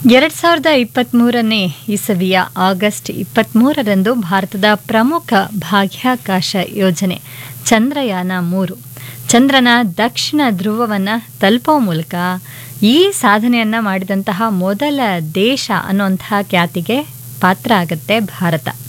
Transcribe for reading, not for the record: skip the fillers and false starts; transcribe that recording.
2023ನೇ ಇಸವಿಯ August 23ರಂದು ಭಾರತದ ಪ್ರಮುಖ ಬಾಹ್ಯಾಕಾಶ ಯೋಜನೆ ಚಂದ್ರಯಾನ-3 ಚಂದ್ರನ ದಕ್ಷಿಣ ಧ್ರುವವನ್ನು ತಲುಪೋ ಮೂಲಕ ಈ ಸಾಧನೆಯನ್ನು ಮಾಡಿದಂತಹ ಮೊದಲ ದೇಶ ಅನ್ನುವಂತಹ ಖ್ಯಾತಿಗೆ ಪಾತ್ರ ಆಗುತ್ತೆ ಭಾರತ.